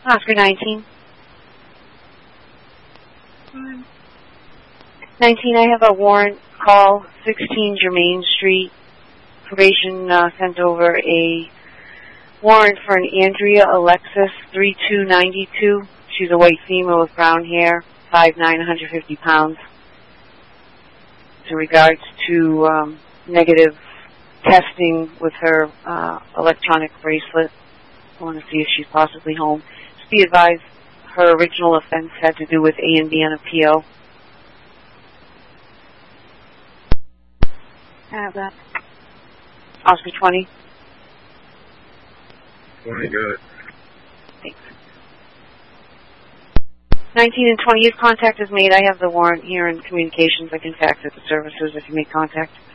Oscar 19. 19, I have a warrant call, 16 Germain Street. Probation sent over a warrant for an Andrea Alexis, 3292. She's a white female with brown hair, 5'9", 150 pounds. In regards to negative testing with her electronic bracelet, I want to see if she's possibly home. Just be advised, her original offense had to do with A and B on appeal. I have that. Oscar 20. 20, good. Thanks. 19 and 20, if contact is made, I have the warrant here in communications. I can fax it to services if you make contact.